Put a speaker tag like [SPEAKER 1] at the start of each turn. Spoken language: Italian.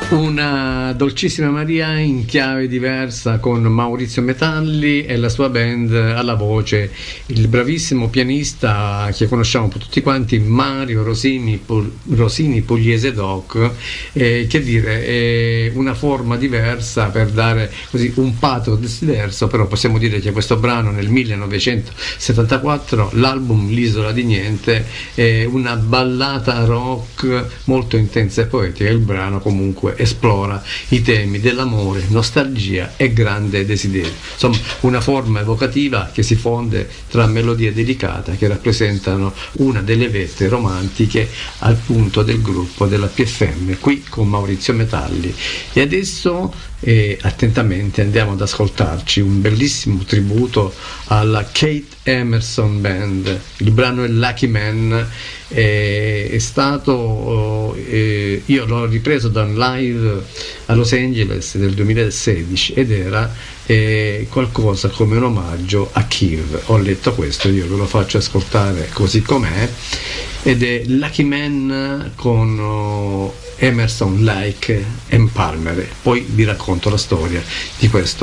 [SPEAKER 1] Una dolcissima Maria in chiave diversa con Maurizio Metalli e la sua band alla voce, il bravissimo pianista che conosciamo tutti quanti, Mario Rosini Pugliese Doc, che dire, è una forma diversa per dare così un pathos diverso, però possiamo dire che questo brano nel 1974, l'album L'isola di niente, è una ballata rock molto intensa e poetica. Il brano comunque esplora i temi dell'amore, nostalgia e grande desiderio, insomma una forma evocativa che si fonde tra melodie delicate che rappresentano una delle vette romantiche al punto del gruppo della PFM, qui con Maurizio Metalli. E adesso attentamente andiamo ad ascoltarci un bellissimo tributo alla Kate Emerson Band. Il brano è Lucky Man, è stato io l'ho ripreso da un live a Los Angeles del 2016 ed era qualcosa come un omaggio a Kiev. Ho letto questo, io ve lo faccio ascoltare così com'è, ed è Lucky Man con Emerson, Lake e Palmer. Poi vi racconto la storia di questo